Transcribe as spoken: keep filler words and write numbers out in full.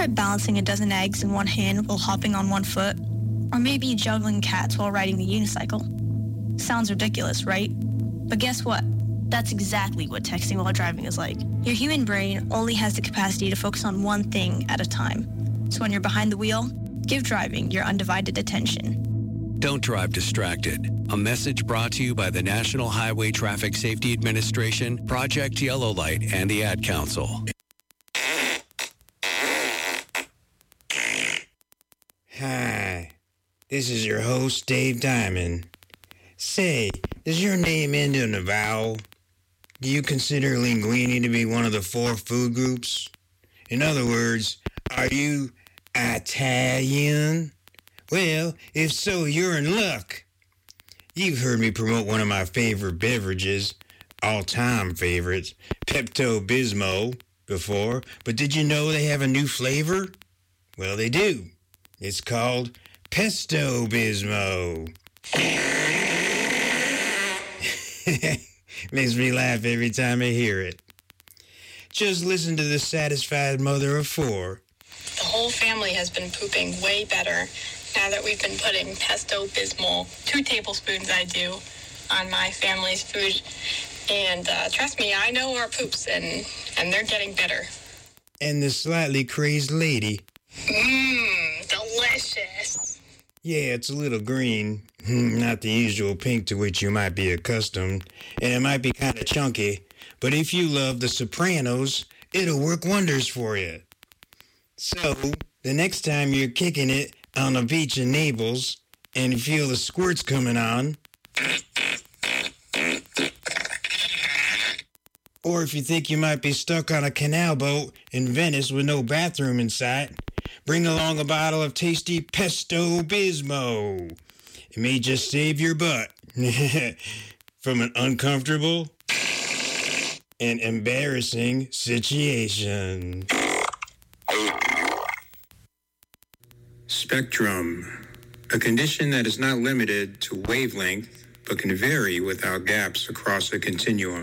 tried balancing a dozen eggs in one hand while hopping on one foot? Or maybe juggling cats while riding the unicycle? Sounds ridiculous, right? But guess what? That's exactly what texting while driving is like. Your human brain only has the capacity to focus on one thing at a time. So when you're behind the wheel, give driving your undivided attention. Don't drive distracted. A message brought to you by the National Highway Traffic Safety Administration, Project Yellow Light, and the Ad Council. Hi, this is your host, Dave Diamond. Say, does your name end in a vowel? Do you consider linguine to be one of the four food groups? In other words, are you Italian? Well, if so, you're in luck. You've heard me promote one of my favorite beverages, all-time favorites, Pepto-Bismol, before, but did you know they have a new flavor? Well, they do. It's called Pesto-Bismol. Makes me laugh every time I hear it. Just listen to the satisfied mother of four. The whole family has been pooping way better now that we've been putting Pesto-Bismol, two tablespoons I do, on my family's food. And uh, trust me, I know our poops, and, and they're getting better. And the slightly crazed lady. Mmm, delicious. Yeah, it's a little green, not the usual pink to which you might be accustomed, and it might be kind of chunky, but if you love The Sopranos, it'll work wonders for you. So, the next time you're kicking it on the beach in Naples, and you feel the squirts coming on, or if you think you might be stuck on a canal boat in Venice with no bathroom in sight, bring along a bottle of tasty Pesto-Bismol. It may just save your butt from an uncomfortable and embarrassing situation. Spectrum, a condition that is not limited to wavelength, but can vary without gaps across a continuum.